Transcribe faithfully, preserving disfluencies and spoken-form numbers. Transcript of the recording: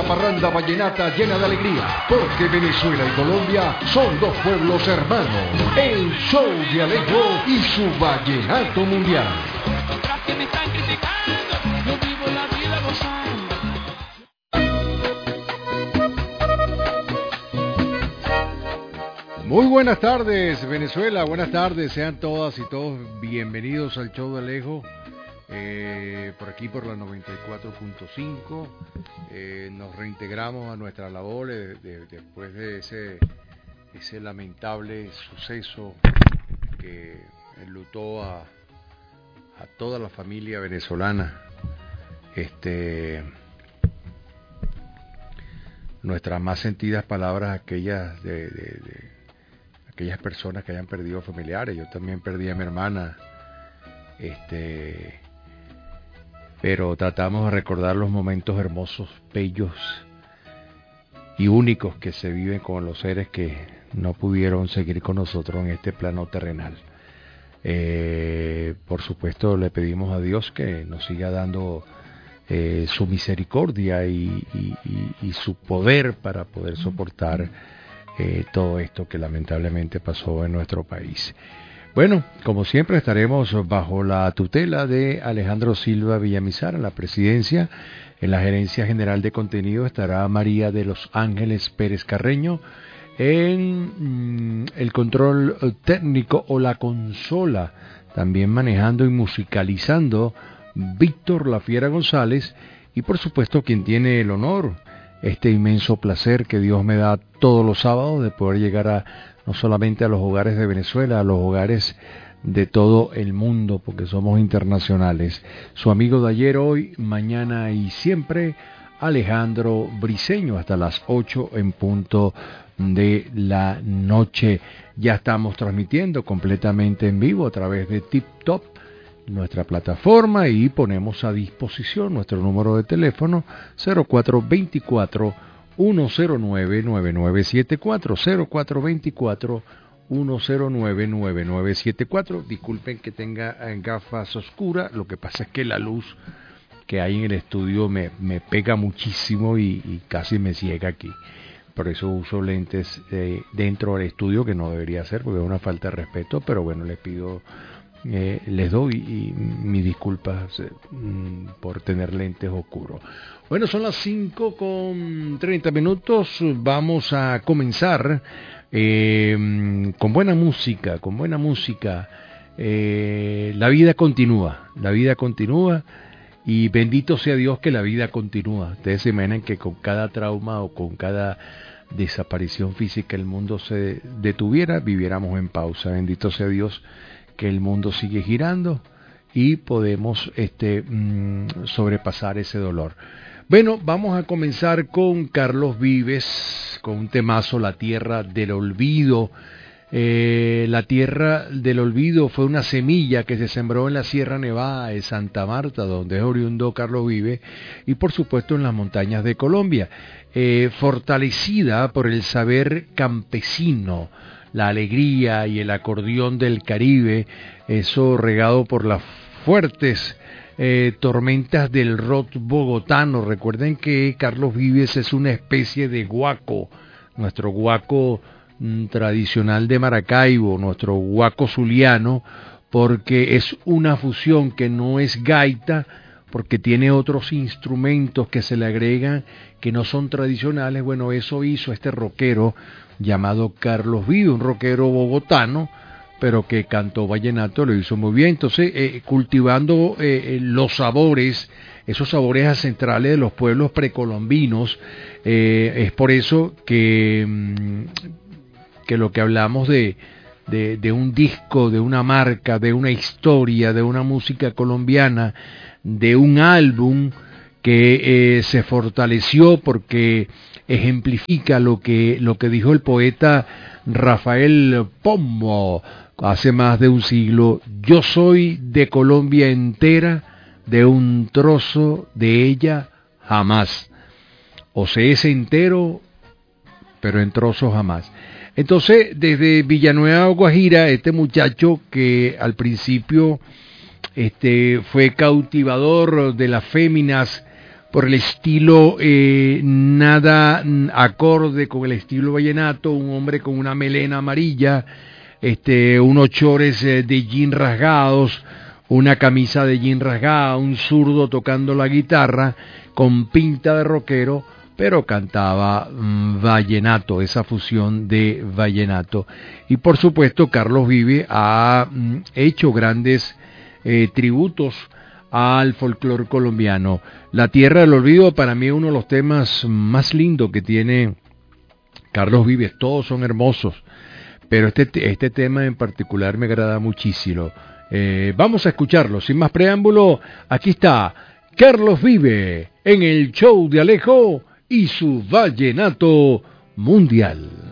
parranda vallenata llena de alegría, porque Venezuela y Colombia son dos pueblos hermanos. El show de Alejo y su vallenato mundial. Otras que me están criticando, yo vivo la vida gozando. Muy buenas tardes, Venezuela, buenas tardes, sean todas y todos bienvenidos al show de Alejo, eh, por aquí por la noventa y cuatro punto cinco. Eh, nos reintegramos a nuestra labor de, de, después de ese, ese lamentable suceso que enlutó a, a toda la familia venezolana. Este, nuestras más sentidas palabras a aquellas de, de, de aquellas personas que hayan perdido familiares. Yo también perdí a mi hermana, este, pero tratamos de recordar los momentos hermosos, bellos y únicos que se viven con los seres que no pudieron seguir con nosotros en este plano terrenal. Eh, por supuesto, le pedimos a Dios que nos siga dando eh, su misericordia y, y, y, y su poder para poder soportar Eh, todo esto que lamentablemente pasó en nuestro país. Bueno, como siempre estaremos bajo la tutela de Alejandro Silva Villamizar en la presidencia. En la gerencia general de contenido estará María de los Ángeles Pérez Carreño. En mm, el control técnico o la consola, también manejando y musicalizando, Víctor La Fiera González. Y por supuesto quien tiene el honor, este inmenso placer que Dios me da todos los sábados de poder llegar a no solamente a los hogares de Venezuela, a los hogares de todo el mundo, porque somos internacionales. Su amigo de ayer, hoy, mañana y siempre, Alejandro Briceño, hasta las ocho en punto de la noche. Ya estamos transmitiendo completamente en vivo a través de Tip Top, nuestra plataforma, y ponemos a disposición nuestro número de teléfono cero cuatro dos cuatro, uno cero nueve, nueve nueve siete cuatro, cero cuatro dos cuatro, uno cero nueve, nueve nueve siete cuatro. Disculpen que tenga gafas oscuras, lo que pasa es que la luz que hay en el estudio me, me pega muchísimo y, y casi me ciega aquí. Por eso uso lentes eh, dentro del estudio, que no debería hacer porque es una falta de respeto, pero bueno, les pido Eh, les doy y mis disculpas eh, por tener lentes oscuros. Bueno, son las cinco con treinta minutos. Vamos a comenzar eh, con buena música, con buena música. Eh, la vida continúa, la vida continúa y bendito sea Dios que la vida continúa. Ustedes se imaginan que con cada trauma o con cada desaparición física el mundo se detuviera, viviéramos en pausa. Bendito sea Dios que el mundo sigue girando y podemos este, mmm, sobrepasar ese dolor. Bueno, vamos a comenzar con Carlos Vives, con un temazo, La Tierra del Olvido. Eh, la Tierra del Olvido fue una semilla que se sembró en la Sierra Nevada de Santa Marta, donde es oriundo Carlos Vives, y por supuesto en las montañas de Colombia, eh, fortalecida por el saber campesino, la alegría y el acordeón del Caribe, eso regado por las fuertes eh, tormentas del rock bogotano. Recuerden que Carlos Vives es una especie de guaco, nuestro guaco mm, tradicional de Maracaibo, nuestro guaco zuliano, porque es una fusión que no es gaita, porque tiene otros instrumentos que se le agregan que no son tradicionales. Bueno, eso hizo este rockero llamado Carlos Vives, un rockero bogotano, pero que cantó vallenato, lo hizo muy bien. Entonces, eh, cultivando eh, los sabores, esos sabores ancestrales de los pueblos precolombinos, eh, es por eso que, que lo que hablamos de, de, de un disco, de una marca, de una historia, de una música colombiana, de un álbum que eh, se fortaleció porque ejemplifica lo que, lo que dijo el poeta Rafael Pombo hace más de un siglo: yo soy de Colombia entera, de un trozo de ella jamás. O se es entero, pero en trozos jamás. Entonces, desde Villanueva, Guajira, este muchacho que al principio este, fue cautivador de las féminas por el estilo eh, nada acorde con el estilo vallenato, un hombre con una melena amarilla, este, unos chores eh, de jean rasgados, una camisa de jean rasgada, un zurdo tocando la guitarra, con pinta de rockero, pero cantaba mmm, vallenato, esa fusión de vallenato. Y por supuesto Carlos Vive ha mmm, hecho grandes eh, tributos al folclore colombiano. La Tierra del Olvido para mí es uno de los temas más lindos que tiene Carlos Vives, todos son hermosos, pero este, este tema en particular me agrada muchísimo. Eh, vamos a escucharlo, sin más preámbulo, aquí está Carlos Vive en el show de Alejo y su vallenato mundial.